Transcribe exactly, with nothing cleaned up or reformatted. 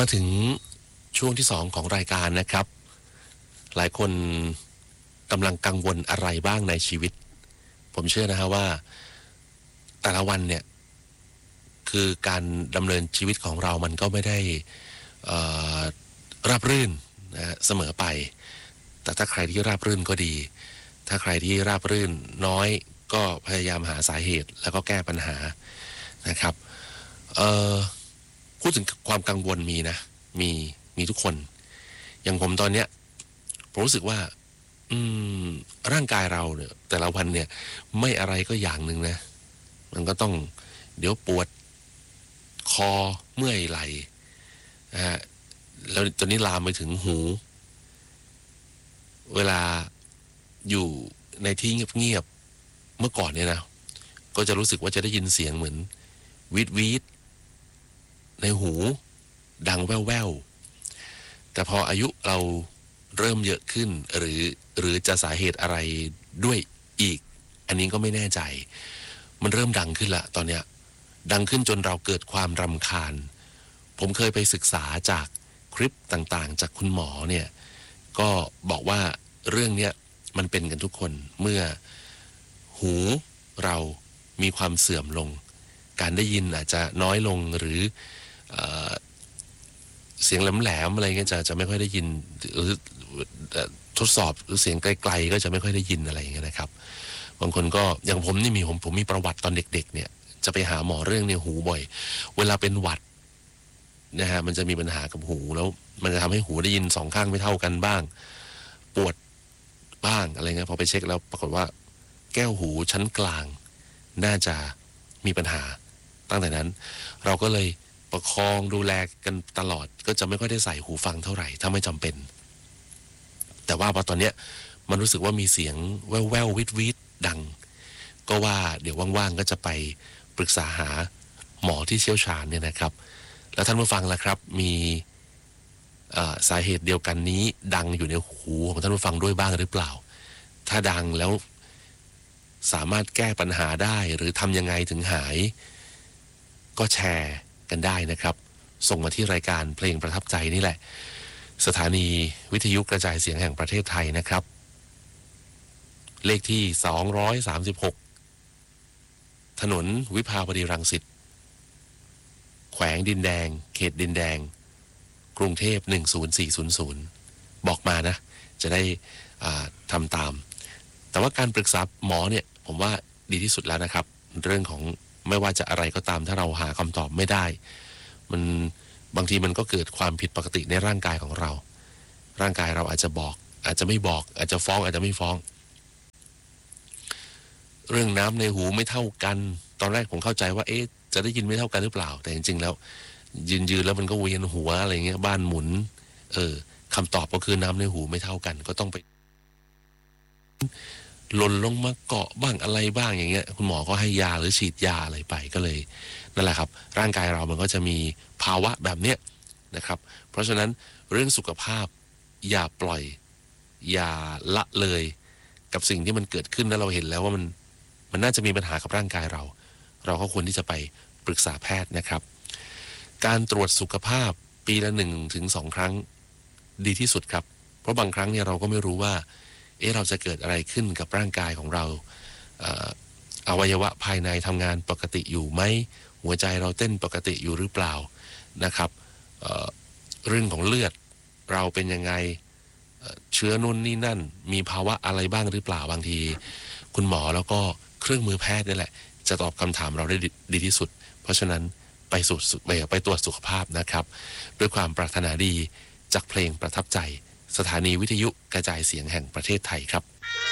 มาถึงช่วงที่สองของรายการนะครับหลายคนกำลังกังวลอะไรบ้างในชีวิตผมเชื่อนะฮะว่าแต่ละวันเนี่ยคือการดำเนินชีวิตของเรามันก็ไม่ได้ราบรื่นนะเสมอไปแต่ถ้าใครที่ราบรื่นก็ดีถ้าใครที่ราบรื่นน้อยก็พยายามหาสาเหตุแล้วก็แก้ปัญหานะครับพูดถึงความกังวลมีนะมีมีทุกคนอย่างผมตอนเนี้ยผมรู้สึกว่าอืมร่างกายเราเนี่ยแต่ละวันเนี่ยไม่อะไรก็อย่างหนึ่งนะมันก็ต้องเดี๋ยวปวดคอเมื่อยไหล่นะฮะแล้วตอนนี้ลามไปถึงหูเวลาอยู่ในที่เงียบๆเมื่อก่อนเนี่ยนะก็จะรู้สึกว่าจะได้ยินเสียงเหมือนวีดวีดในหูดังแว่วๆแต่พออายุเราเริ่มเยอะขึ้นหรือหรือจะสาเหตุอะไรด้วยอีกอันนี้ก็ไม่แน่ใจมันเริ่มดังขึ้นละตอนเนี้ยดังขึ้นจนเราเกิดความรำคาญผมเคยไปศึกษาจากคลิปต่างๆจากคุณหมอเนี่ยก็บอกว่าเรื่องเนี้ยมันเป็นกันทุกคนเมื่อหูเรามีความเสื่อมลงการได้ยินอาจจะน้อยลงหรือเอ่อเสียงแหลมๆอะไรเงี้ยจะจะไม่ค่อยได้ยินหรือทดสอบหรือเสียงไกลๆก็จะไม่ค่อยได้ยินอะไรอย่างเงี้ยนะครับบางคนก็อย่างผมนี่มีผมผมมีประวัติตอนเด็กๆเนี่ยจะไปหาหมอเรื่องเนี่ยหูบ่อยเวลาเป็นหวัดนะฮะมันจะมีปัญหากับหูแล้วมันจะทำให้หูได้ยินสองข้างไม่เท่ากันบ้างปวดบ้างอะไรเงี้ยพอไปเช็คแล้วปรากฏว่าแก้วหูชั้นกลางน่าจะมีปัญหาตั้งแต่นั้นเราก็เลยประคองดูแลกันตลอดก็จะไม่ค่อยได้ใส่หูฟังเท่าไหร่ถ้าไม่จำเป็นแต่ว่าพอตอนเนี้ยมันรู้สึกว่ามีเสียงแว่วๆวิดวิดดังก็ว่าเดี๋ยวว่างๆก็จะไปปรึกษาหาหมอที่เชี่ยวชาญเนี่ยนะครับแล้วท่านผู้ฟังล่ะครับมีสาเหตุเดียวกันนี้ดังอยู่ในหูของท่านผู้ฟังด้วยบ้างหรือเปล่าถ้าดังแล้วสามารถแก้ปัญหาได้หรือทำยังไงถึงหายก็แชร์กันได้นะครับส่งมาที่รายการเพลงประทับใจนี่แหละสถานีวิทยุกระจายเสียงแห่งประเทศไทยนะครับเลขที่สองร้อยสามสิบหกถนนวิภาวดีรังสิตแขวงดินแดงเขตดินแดงกรุงเทพหนึ่งศูนย์สี่ศูนย์ศูนย์บอกมานะจะได้ทำตามแต่ว่าการปรึกษาหมอเนี่ยผมว่าดีที่สุดแล้วนะครับเรื่องของไม่ว่าจะอะไรก็ตามถ้าเราหาคำตอบไม่ได้มันบางทีมันก็เกิดความผิดปกติในร่างกายของเราร่างกายเราอาจจะบอกอาจจะไม่บอกอาจจะฟ้องอาจจะไม่ฟ้องเรื่องน้ำในหูไม่เท่ากันตอนแรกผมเข้าใจว่าเอ๊ะจะได้ยินไม่เท่ากันหรือเปล่าแต่จริงๆแล้วยืนยืนแล้วมันก็เวียนหัวอะไรเงี้ยบ้านหมุนเออคำตอบก็คือน้ำในหูไม่เท่ากันก็ต้องไปหล่นลงมาเกาะบ้างอะไรบ้างอย่างเงี้ยคุณหมอก็ให้ยาหรือฉีดยาอะไรไปก็เลยนั่นแหละครับร่างกายเรามันก็จะมีภาวะแบบเนี้ยนะครับเพราะฉะนั้นเรื่องสุขภาพอย่าปล่อยอย่าละเลยกับสิ่งที่มันเกิดขึ้นแล้วเราเห็นแล้วว่ามันมันน่าจะมีปัญหากับร่างกายเราเราก็ควรที่จะไปปรึกษาแพทย์นะครับการตรวจสุขภาพปีละหนึ่งถึงสองครั้งดีที่สุดครับเพราะบางครั้งเนี่ยเราก็ไม่รู้ว่าเอ๊ะเราจะเกิดอะไรขึ้นกับร่างกายของเราเอ่ออวัยวะภายในทำงานปกติอยู่ไหมหัวใจเราเต้นปกติอยู่หรือเปล่านะครับเอ่อเรื่องของเลือดเราเป็นยังไงเชื้อนู่นนี่นั่นมีภาวะอะไรบ้างหรือเปล่าบางทีคุณหมอแล้วก็เครื่องมือแพทย์นี่แหละจะตอบคำถามเราได้ดีที่สุดเพราะฉะนั้นไปสู่ไปตรวจสุขภาพนะครับด้วยความปรารถนาดีจากเพลงประทับใจสถานีวิทยุกระจายเสียงแห่งประเทศไทยครับ